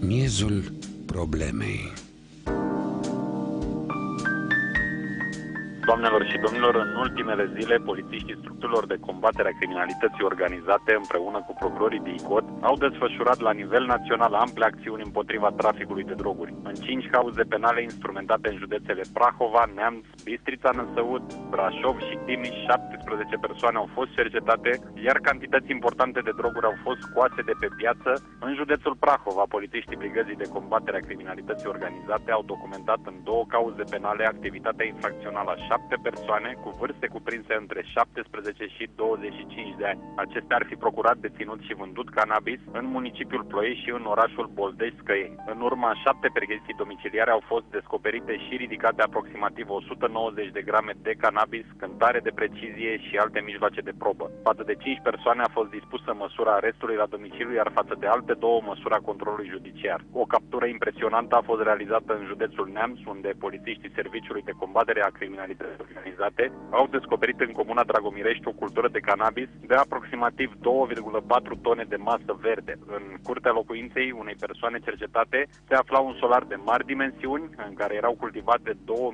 miezul problemei. Doamnelor și domnilor, în ultimele zile, polițiștii structurilor de combatere a criminalității organizate, împreună cu procurorii DICOT, au desfășurat la nivel național ample acțiuni împotriva traficului de droguri. În 5 cauze penale instrumentate în județele Prahova, Neamț, Bistrița, Năsăud, Brașov și Timiș, 17 persoane au fost cercetate, iar cantități importante de droguri au fost scoase de pe piață. În județul Prahova, polițiștii Brigăzii de combatere a criminalității organizate au documentat în 2 cauze penale activitatea infracțională a 7 persoane cu vârste cuprinse între 17 și 25 de ani. Acestea ar fi procurat, deținut și vândut cannabis în municipiul Ploiești și în orașul Boldești-Scăieni. În urma 7 percheziții domiciliare au fost descoperite și ridicate aproximativ 190 de grame de cannabis, cântare de precizie și alte mijloace de probă. Față de 5 persoane a fost dispusă măsura arestului la domiciliu, iar față de alte 2 măsura controlului judiciar. O captură impresionantă a fost realizată în județul Neamț, unde polițiștii Serviciului de combatere a criminalității organizate au descoperit în comuna Dragomirești o cultură de cannabis de aproximativ 2,4 tone de masă verde. În curtea locuinței unei persoane cercetate se afla un solar de mari dimensiuni în care erau cultivate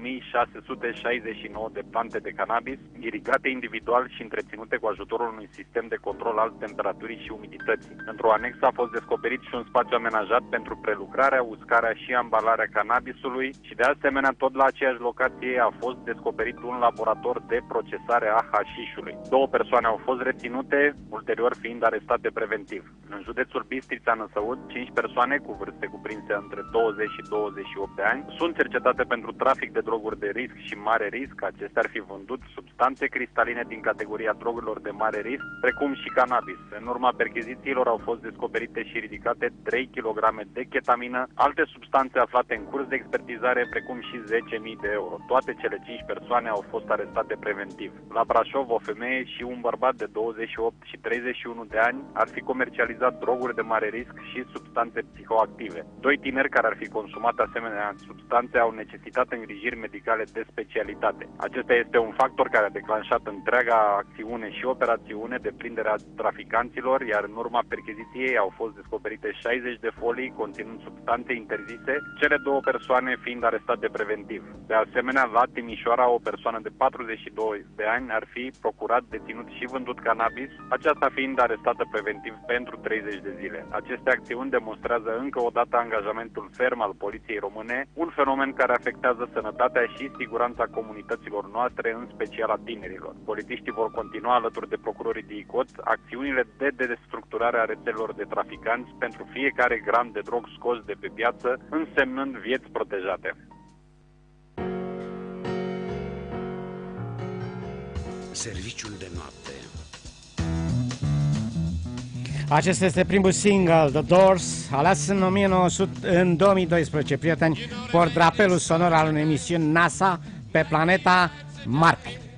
2669 de plante de cannabis, irigate individual și întreținute cu ajutorul unui sistem de control al temperaturii și umidității. Într-o anexă a fost descoperit și un spațiu amenajat pentru prelucrarea, uscarea și ambalarea cannabisului și de asemenea tot la aceeași locație a fost descoperit un laborator de procesare a hașișului. 2 persoane au fost reținute, ulterior fiind arestate preventiv. În județul Bistrița, Năsăud, 5 persoane cu vârste cuprinse între 20 și 28 de ani sunt cercetate pentru trafic de droguri de risc și mare risc. Acestea ar fi vândut substanțe cristaline din categoria drogurilor de mare risc, precum și cannabis. În urma perchezițiilor au fost descoperite și ridicate 3 kg de ketamină, alte substanțe aflate în curs de expertizare, precum și 10.000 de euro. Toate cele 5 persoane au fost arestate preventiv. La Brașov, o femeie și un bărbat de 28 și 31 de ani ar fi comercializat droguri de mare risc și substanțe psihoactive. 2 tineri care ar fi consumat asemenea substanțe au necesitat îngrijiri medicale de specialitate. Acesta este un factor care a declanșat întreaga acțiune și operațiune de prindere a traficanților, iar în urma percheziției au fost descoperite 60 de folii conținând substanțe interzise, cele 2 persoane fiind arestate preventiv. De asemenea, la Timișoara, o persoană de 42 de ani ar fi procurat, deținut și vândut cannabis, aceasta fiind arestată preventiv pentru 30 de zile. Aceste acțiuni demonstrează încă o dată angajamentul ferm al poliției române, un fenomen care afectează sănătatea și siguranța comunităților noastre, în special a tinerilor. Polițiștii vor continua alături de procurorii DICOT acțiunile de destructurare a rețelelor de traficanți pentru fiecare gram de drog scos de pe piață, însemnând vieți protejate. Serviciul de noapte. Acesta este primul single, The Doors, ales în 2012. Prieteni, port drapelul sonor al unei misiuni NASA pe planeta Marte.